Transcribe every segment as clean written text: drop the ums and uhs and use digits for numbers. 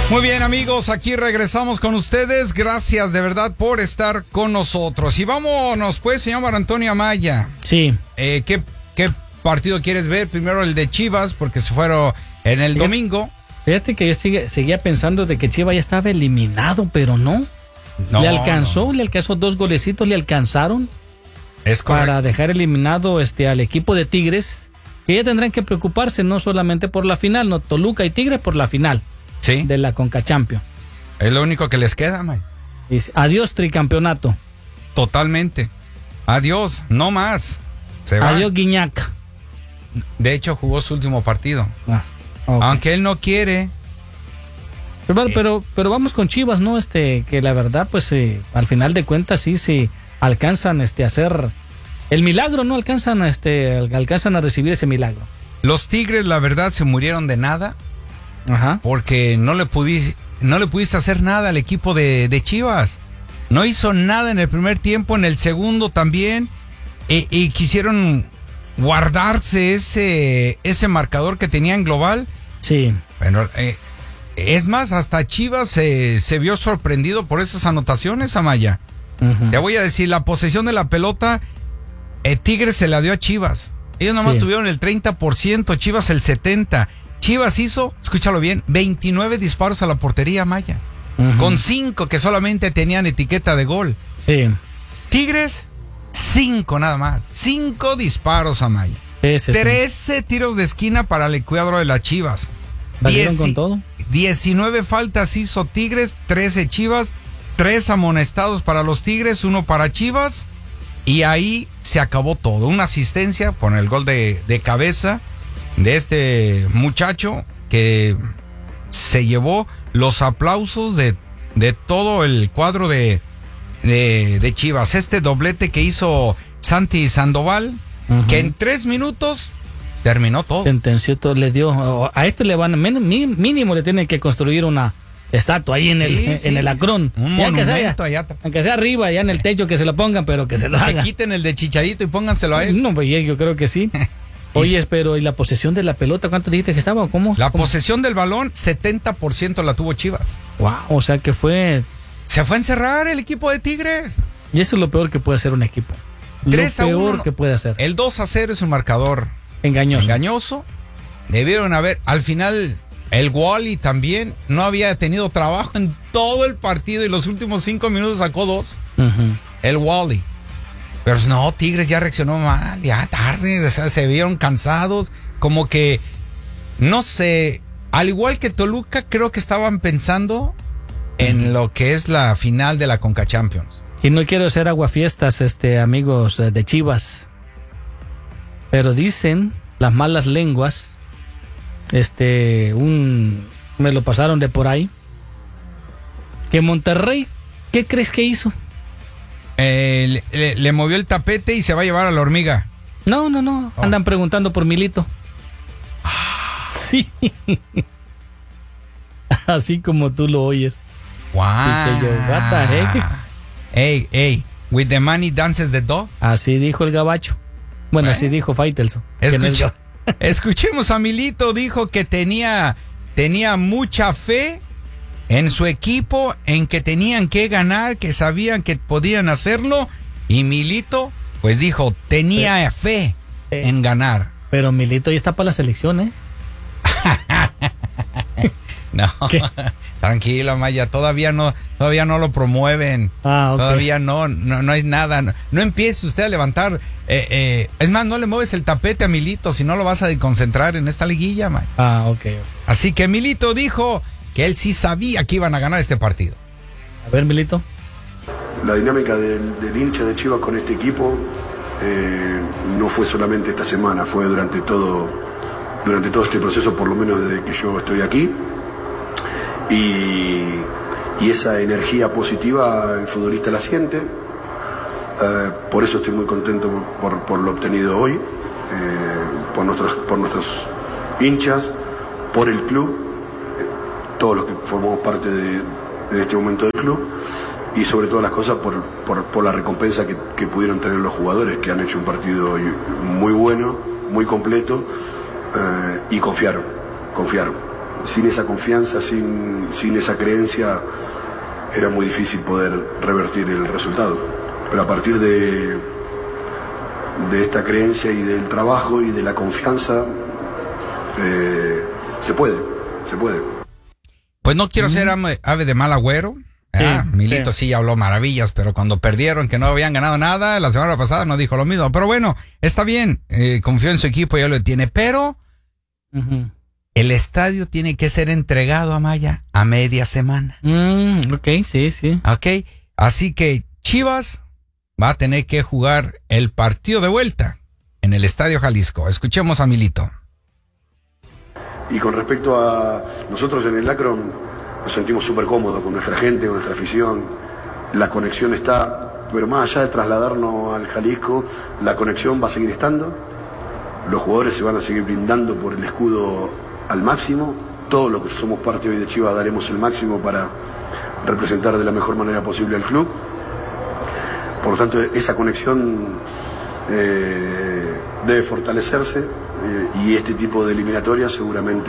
Muy bien, amigos, aquí regresamos con ustedes. Gracias de verdad por estar con nosotros. Y vámonos pues, señor Antonio Amaya. Sí. ¿Qué partido quieres ver? Primero el de Chivas, porque se fueron en el domingo. Fíjate que yo seguía pensando de que Chivas ya estaba eliminado, pero no. Le alcanzó 2 golecitos, le alcanzaron. Es correcto. Para dejar eliminado al equipo de Tigres, que ya tendrán que preocuparse no solamente por la final, no, Toluca y Tigres por la final. Sí. De la Conca Champions. Es lo único que les queda, May. Dice, adiós tricampeonato. Totalmente. Adiós, no más. Se va. Adiós Guiñac. De hecho, jugó su último partido. Okay. Aunque él no quiere. Pero vamos con Chivas, ¿no? Que la verdad, pues, al final de cuentas, sí alcanzan a hacer el milagro, ¿no? Alcanzan a recibir ese milagro. Los Tigres, la verdad, se murieron de nada. Ajá. Porque no le pudiste hacer nada al equipo de Chivas. No hizo nada en el primer tiempo, en el segundo también. Y quisieron guardarse ese marcador que tenían global. Sí. Bueno, es más, hasta Chivas se vio sorprendido por esas anotaciones, Amaya. Uh-huh. Te voy a decir, la posesión de la pelota, Tigres se la dio a Chivas. Ellos nomás tuvieron el 30%, Chivas el 70%. Chivas hizo, escúchalo bien, 29 disparos a la portería, Maya. Uh-huh. Con 5 que solamente tenían etiqueta de gol. Sí. Tigres, 5 nada más. 5 disparos a Maya. 13 tiros de esquina para el cuadro de las Chivas. Con todo. 19 faltas hizo Tigres, 13 Chivas, 3 amonestados para los Tigres, 1 para Chivas. Y ahí se acabó todo. Una asistencia por el gol de cabeza de este muchacho que se llevó los aplausos de todo el cuadro de Chivas. Este doblete que hizo Santi Sandoval, uh-huh, que en 3 minutos terminó todo. Sentenció todo, le dio. A le van, mínimo le tienen que construir una estatua ahí en el Acrón. Un monumento allá atrás. Aunque sea arriba, ya en el techo que se lo pongan, pero que se lo hagan. Que quiten el de Chicharito y pónganselo a él. No, pues yo creo que sí. Oye, pero ¿y la posesión de la pelota? ¿Cuánto dijiste que estaba? ¿Cómo? Posesión del balón, 70% la tuvo Chivas. Wow, o sea que se fue a encerrar el equipo de Tigres. Y eso es lo peor que puede hacer un equipo. 3-1. Lo peor que puede hacer. El 2-0 es un marcador engañoso. Debieron haber, al final, el Wally también no había tenido trabajo en todo el partido y los últimos 5 minutos sacó 2. Uh-huh. El Wally. Pero no, Tigres ya reaccionó mal, ya tarde, o sea, se vieron cansados, como que, no sé, al igual que Toluca, creo que estaban pensando en lo que es la final de la Conca Champions. Y no quiero hacer aguafiestas, amigos de Chivas, pero dicen las malas lenguas, me lo pasaron de por ahí, que Monterrey, ¿qué crees que hizo? Le movió el tapete y se va a llevar a la hormiga. No. Andan preguntando por Milito. Sí. Así como tú lo oyes. Wow. Dije yo, what the heck? Hey, with the money dances the dog. Así dijo el gabacho. Bueno, así dijo Faitelson. Escuchemos a Milito, dijo que tenía mucha fe en su equipo, en que tenían que ganar, que sabían que podían hacerlo, y Milito, pues dijo, tenía fe en ganar. Pero Milito ya está para la selección, ¿eh? No, tranquila, Maya, todavía no lo promueven. Okay. Todavía no hay nada. No empiece usted a levantar. Es más, no le mueves el tapete a Milito, si no lo vas a desconcentrar en esta liguilla, Maya. Ok. Así que Milito dijo que él sí sabía que iban a ganar este partido. A ver, Milito. La dinámica del hincha de Chivas con este equipo no fue solamente esta semana, fue durante todo este proceso, por lo menos desde que yo estoy aquí. Y esa energía positiva el futbolista la siente. Por eso estoy muy contento por lo obtenido hoy, por nuestros hinchas, por el club, todos los que formamos parte de este momento del club, y sobre todas las cosas por la recompensa que pudieron tener los jugadores, que han hecho un partido muy bueno, muy completo, y confiaron. sin esa confianza, sin esa creencia, era muy difícil poder revertir el resultado. Pero a partir de esta creencia y del trabajo y de la confianza, se puede. Pues no quiero ser ave de mal agüero. Milito sí habló maravillas, pero cuando perdieron, que no habían ganado nada, la semana pasada no dijo lo mismo. Pero bueno, está bien, confió en su equipo, ya lo tiene, pero el estadio tiene que ser entregado a Maya a media semana. Ok, sí. Ok, así que Chivas va a tener que jugar el partido de vuelta en el Estadio Jalisco. Escuchemos a Milito. Y con respecto a nosotros en el Akron, nos sentimos súper cómodos con nuestra gente, con nuestra afición. La conexión está, pero más allá de trasladarnos al Jalisco, la conexión va a seguir estando. Los jugadores se van a seguir brindando por el escudo al máximo. Todos los que somos parte hoy de Chivas daremos el máximo para representar de la mejor manera posible al club. Por lo tanto, esa conexión debe fortalecerse y este tipo de eliminatorias seguramente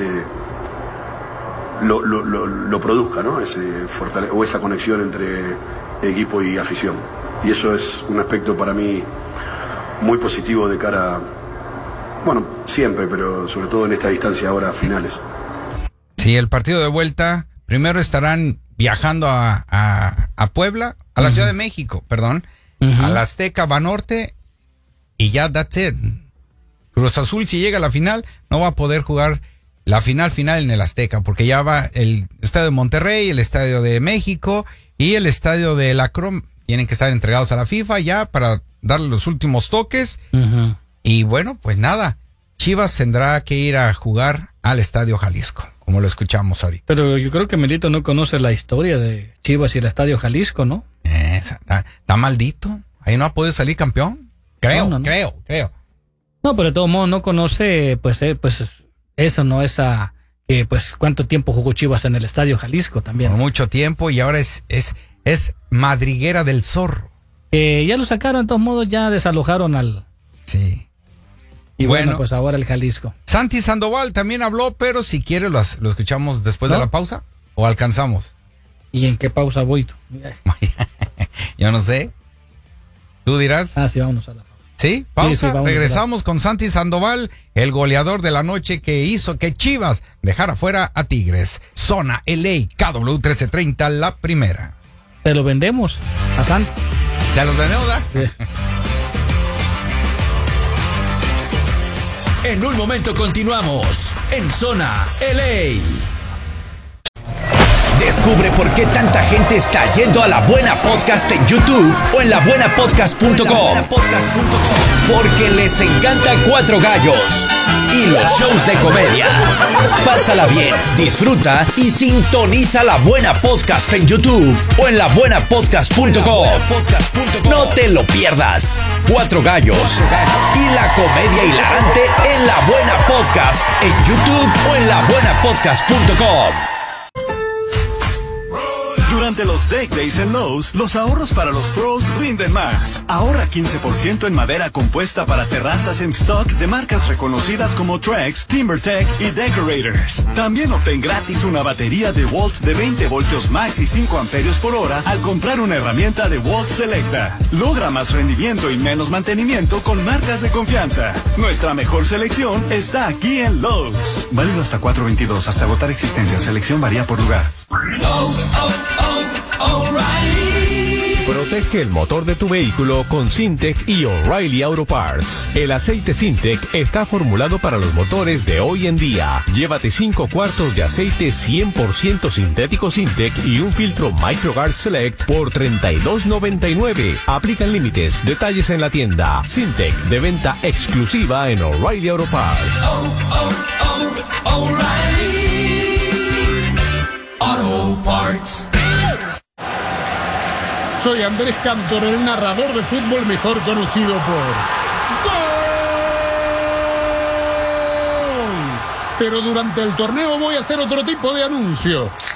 lo produzca, ¿no? Esa conexión entre equipo y afición. Y eso es un aspecto para mí muy positivo de cara, bueno, siempre, pero sobre todo en esta distancia ahora finales. Sí, el partido de vuelta, primero estarán viajando a Puebla, a la Ciudad de México, perdón, a la Azteca, Banorte, y ya that's it. Cruz Azul, si llega a la final, no va a poder jugar la final en el Azteca, porque ya va el estadio de Monterrey, el estadio de México y el estadio de Akron, tienen que estar entregados a la FIFA ya para darle los últimos toques. Y bueno, pues nada, Chivas tendrá que ir a jugar al Estadio Jalisco, como lo escuchamos ahorita. Pero yo creo que Milito no conoce la historia de Chivas y el Estadio Jalisco, ¿no? Está maldito, ahí no ha podido salir campeón, creo. No, pero de todos modos no conoce, pues eso, ¿no? Esa, pues cuánto tiempo jugó Chivas en el Estadio Jalisco también. Por mucho tiempo, y ahora es madriguera del Zorro. Ya lo sacaron, de todos modos ya desalojaron al... Sí. Y bueno, pues ahora el Jalisco. Santi Sandoval también habló, pero si quiere lo escuchamos después de la pausa, o alcanzamos. ¿Y en qué pausa voy tú? Yo no sé. ¿Tú dirás? Sí, vámonos a la pausa. ¿Sí? Pausa, sí, regresamos con Santi Sandoval, el goleador de la noche que hizo que Chivas dejara fuera a Tigres. Zona LA, KW 1330, la primera. Te lo vendemos a Santi. ¿Se los vendemos, da? Sí. En un momento continuamos en Zona LA. Descubre por qué tanta gente está yendo a La Buena Podcast en YouTube o en labuenapodcast.com. Porque les encanta Cuatro Gallos y los shows de comedia. Pásala bien, disfruta y sintoniza La Buena Podcast en YouTube o en labuenapodcast.com. No te lo pierdas. Cuatro Gallos y la comedia hilarante en La Buena Podcast en YouTube o en labuenapodcast.com. Durante los Deck Days en Lowe's, los ahorros para los pros rinden más. Ahorra 15% en madera compuesta para terrazas en stock de marcas reconocidas como Trex, TimberTech y Decorators. También obtén gratis una batería de Volt de 20 voltios max y 5 amperios por hora al comprar una herramienta de Volt Selecta. Logra más rendimiento y menos mantenimiento con marcas de confianza. Nuestra mejor selección está aquí en Lowe's. Válido hasta 4/22, hasta agotar existencia. Selección varía por lugar. Protege el motor de tu vehículo con Syntec y O'Reilly Auto Parts. El aceite Syntec está formulado para los motores de hoy en día. Llévate 5 cuartos de aceite 100% sintético Syntec y un filtro MicroGuard Select por $32.99. Aplican límites. Detalles en la tienda. Syntec, de venta exclusiva en O'Reilly Auto Parts. O'Reilly Auto Parts. Soy Andrés Cantor, el narrador de fútbol mejor conocido por ¡Gol! Pero durante el torneo voy a hacer otro tipo de anuncio.